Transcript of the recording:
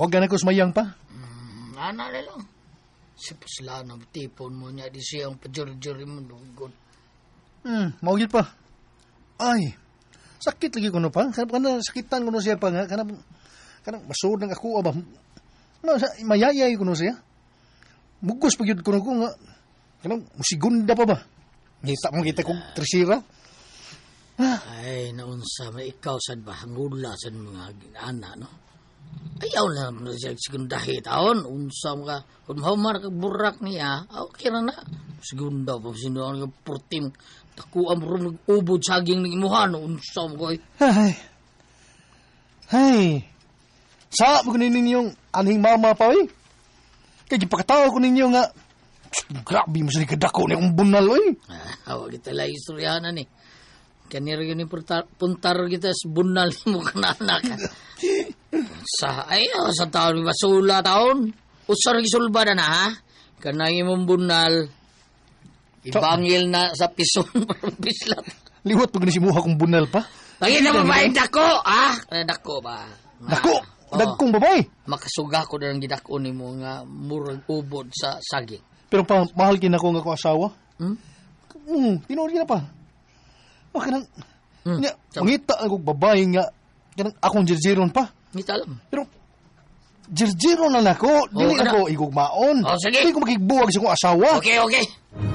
Huwag ka na ko sumayang pa. Ana na lang. Si Pasla na tipon mo niya, di siyang pajur-juri mo lugod. Maugit pa. Ay, sakit lagi ko no pa. Kana sakitan ko no siya pa nga. Kana masud ng ako ba. Mayayay ko no siya. Mugos pa yun ko no ko nga. Kana musigunda pa ba. Ngita mo kita kong tresira. Ay, naunsa may ikaw sad ba hangula sad mga ana no. Ayaw na siya segundahi taon. Unsa mo ka kung mahumar ka burak niya, okay na na. Segunda pa sino ang portim. Takuan mo rin nag-ubod saging ng imuhan. Unsa mo ko. Hey. Sa mo kunin ninyong aning mama pa eh. Kaya pagkatawa ko ninyo nga. Grabe mo sa kadako ni akong bunal oy. Awag kita lang istoryanan eh. Kanira yun yung puntar kita sa bunal mo kanana ka. Sa taon may basula taon. Usar gisulba na na ha. Kanang imong bunal. Ibangil na sa pison para bislat. Liwat pag nasimuha kong bunal pa. Lagi na babae dako dako ba? Dako? Dagkong babae? Makasuga ko na ng gidako ni mo nga murag ubod sa saging. Pero pa, mahal kinako nga ko asawa. Tinuod na pa. Kanang, mangita akong babae nga, kanang akong jirjiron pa. Hindi alam. Pero, jirjiron na ako, dili ako igugmaon. Sige. Hindi ko makigbuwag sa akong asawa. Okay.